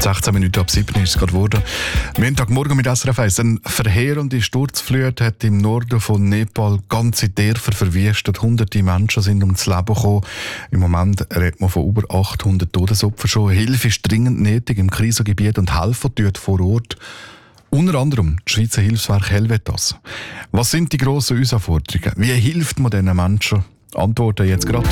16 Minuten ab 7 ist es gerade geworden. Montagmorgen mit SRF 1. Eine verheerende Sturzflut hat im Norden von Nepal ganze Dörfer verwüstet. Hunderte Menschen sind ums Leben gekommen. Im Moment redet man von über 800 Todesopfern schon. Hilfe ist dringend nötig im Krisengebiet und Helfer tut vor Ort. Unter anderem das Schweizer Hilfswerk Helvetas. Was sind die grossen Herausforderungen? Wie hilft man diesen Menschen? Antworten jetzt gerade.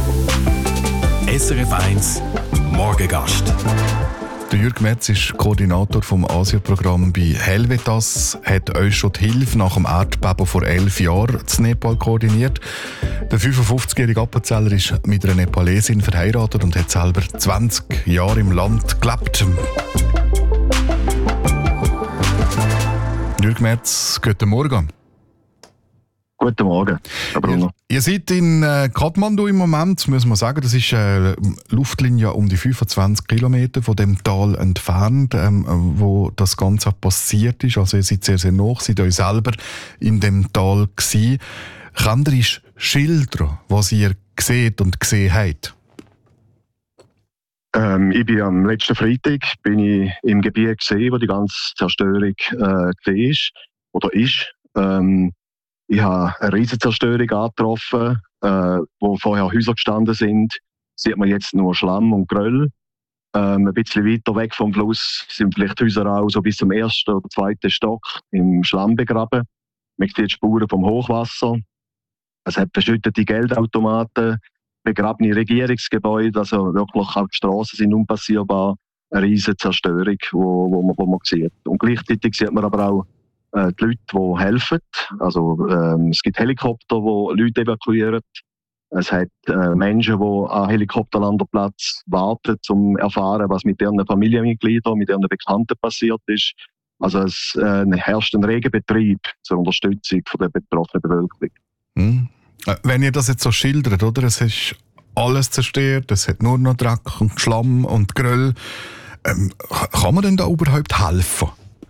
SRF 1 Morgengast. Der Jürg Metz ist Koordinator vom Asienprogramm bei Helvetas, hat euch schon die Hilfe nach dem Erdbeben vor 11 Jahren in Nepal koordiniert. Der 55-jährige Appenzeller ist mit einer Nepalesin verheiratet und hat selber 20 Jahre im Land gelebt. Jürg Metz, guten Morgen. Guten Morgen, Herr Brunner. Ihr seid in Kathmandu im Moment, muss man sagen. Das ist eine Luftlinie um die 25 Kilometer von dem Tal entfernt, wo das Ganze passiert ist. Also ihr seid sehr, sehr nah, seid euch selber in dem Tal gewesen. Könnt ihr uns schildern, was ihr seht und gesehen habt? Ich bin am letzten Freitag im Gebiet gesehen, wo die ganze Zerstörung war oder ist. Ich habe eine riesige Zerstörung angetroffen, wo vorher Häuser gestanden sind. Sieht man jetzt nur Schlamm und Geröll. Ein bisschen weiter weg vom Fluss sind vielleicht Häuser auch so bis zum ersten oder zweiten Stock im Schlamm begraben. Man sieht Spuren vom Hochwasser. Es hat verschüttete Geldautomaten, begrabene Regierungsgebäude, also wirklich auch die Strassen sind unpassierbar. Eine riesige Zerstörung, wo man sieht. Und gleichzeitig sieht man aber auch die Leute, die helfen. Also, es gibt Helikopter, die Leute evakuieren. Es hat Menschen, die an Helikopterlandeplatz warten, um zu erfahren, was mit ihren Familienmitgliedern, mit ihren Bekannten passiert ist. Also es herrscht ein reger Betrieb zur Unterstützung der betroffenen Bevölkerung. Wenn ihr das jetzt so schildert, oder? Es ist alles zerstört, es hat nur noch Dreck und Schlamm und Geröll. Kann man denn da überhaupt helfen?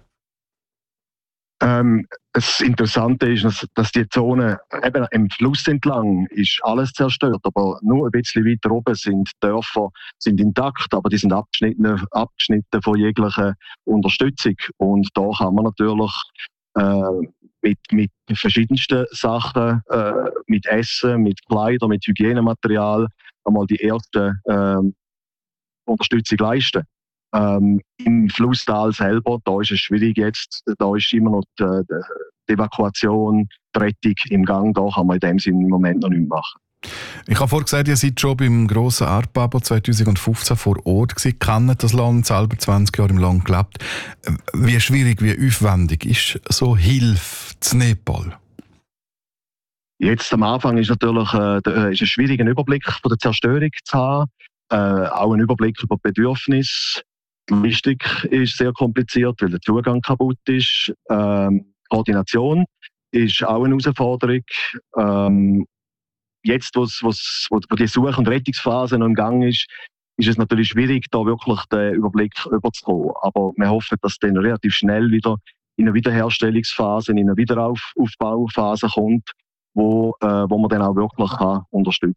Das Interessante ist, dass die Zone eben im Fluss entlang ist alles zerstört, aber nur ein bisschen weiter oben sind Dörfer sind intakt, aber die sind abgeschnitten von jeglicher Unterstützung. Und da kann man natürlich mit verschiedensten Sachen, mit Essen, mit Kleidern, mit Hygienematerial einmal die erste Unterstützung leisten. Im Flusstal selber, da ist es schwierig jetzt, da ist immer noch die Evakuation, die Rettung im Gang, da kann man in dem Sinne im Moment noch nichts machen. Ich habe vorhin gesagt, ihr seid schon beim grossen Erdbeben 2015 vor Ort gewesen, kennt das Land, selber 20 Jahre im Land gelebt. Wie schwierig, wie aufwendig ist so Hilfe zu Nepal? Jetzt am Anfang ist natürlich ist es schwierig, einen Überblick von der Zerstörung zu haben, auch einen Überblick über die Bedürfnisse. Die Logistik ist sehr kompliziert, weil der Zugang kaputt ist. Koordination ist auch eine Herausforderung. Jetzt, wo die Such- und Rettungsphase noch im Gang ist es natürlich schwierig, da wirklich den Überblick überzukommen. Aber wir hoffen, dass dann relativ schnell wieder in eine Wiederherstellungsphase, in eine Wiederaufbauphase kommt, wo man dann auch wirklich unterstützen